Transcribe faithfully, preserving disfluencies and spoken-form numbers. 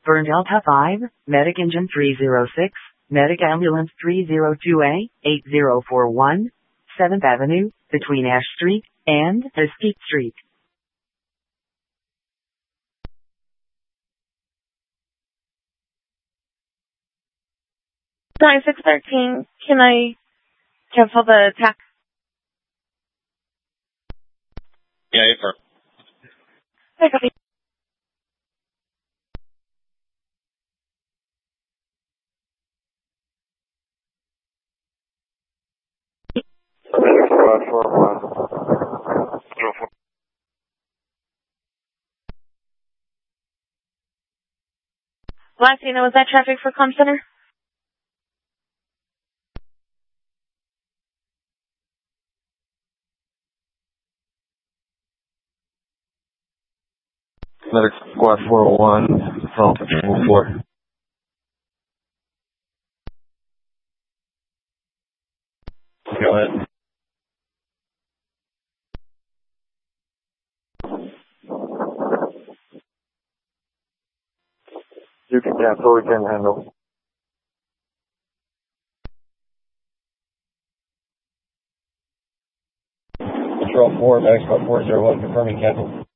Burn Delta five, Medic Engine three zero six, Medic Ambulance three zero two A, eight zero four one, seventh Avenue, between Ash Street and Mesquite Street. nine six one three, can I cancel the attack? Yeah, it's her. I copy. Squad four one. Zero four. Last you know, was that traffic for Com Center? Medic Squad four oh one, Assault four. Go ahead. You can cancel, we can handle. Control four, Medic Squad four zero one, confirming cancel.